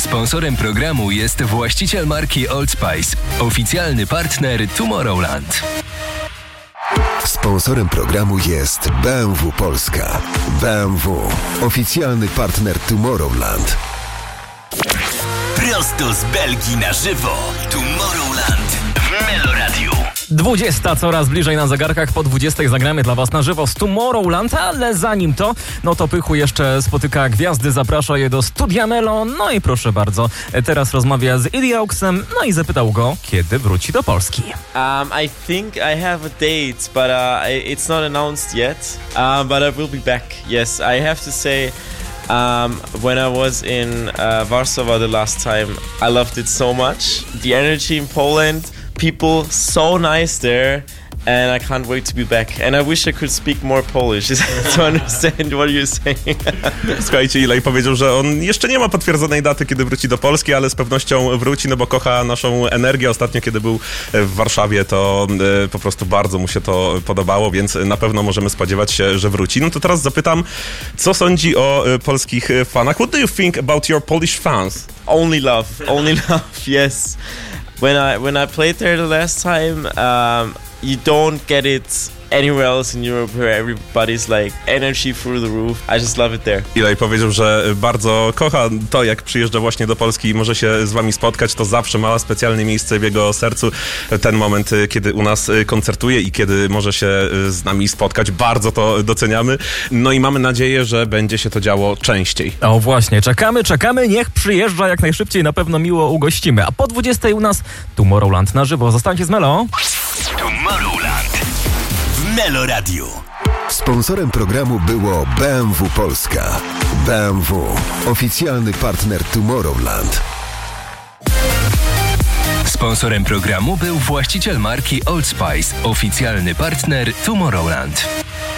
Sponsorem programu jest właściciel marki Old Spice, oficjalny partner Tomorrowland. Sponsorem programu jest BMW Polska. BMW, oficjalny partner Tomorrowland. Prosto z Belgii na żywo. Tomorrowland w Meloradiu. 20 coraz bliżej na zegarkach, po 20 zagramy dla Was na żywo z Tomorrowland, ale zanim to, to Pychu jeszcze spotyka gwiazdy, zaprasza je do Studia Melo, no i proszę bardzo, teraz rozmawia z Idiauxem, no i zapytał go, kiedy wróci do Polski. I think I have a date, but it's not announced yet, but I will be back, yes. I have to say, when I was in Warsaw the last time, I loved it so much. The energy in Poland, people so nice there, and I can't wait to be back. And I wish I could speak more Polish to understand what you're saying. Słuchajcie, Eli powiedział, że on jeszcze nie ma potwierdzonej daty, kiedy wróci do Polski, ale z pewnością wróci, no bo kocha naszą energię. Ostatnio, kiedy był w Warszawie, to po prostu bardzo mu się to podobało, więc na pewno możemy spodziewać się, że wróci. No to teraz zapytam, co sądzi o polskich fanach? What do you think about your Polish fans? Only love, yes. When I played there the last time, you don't get it anywhere else in Europe where everybody's like energy through the roof. I just love it there. Eli powiedział, że bardzo kocha to, jak przyjeżdża właśnie do Polski i może się z wami spotkać. To zawsze ma specjalne miejsce w jego sercu. Ten moment, kiedy u nas koncertuje i kiedy może się z nami spotkać. Bardzo to doceniamy. No i mamy nadzieję, że będzie się to działo częściej. O właśnie, czekamy, niech przyjeżdża jak najszybciej, na pewno miło ugościmy. A po 20 u nas Tomorrowland na żywo. Zostańcie z Melo. Tomorrowland w Meloradiu. Sponsorem programu było BMW Polska. BMW, oficjalny partner Tomorrowland. Sponsorem programu był właściciel marki Old Spice, oficjalny partner Tomorrowland.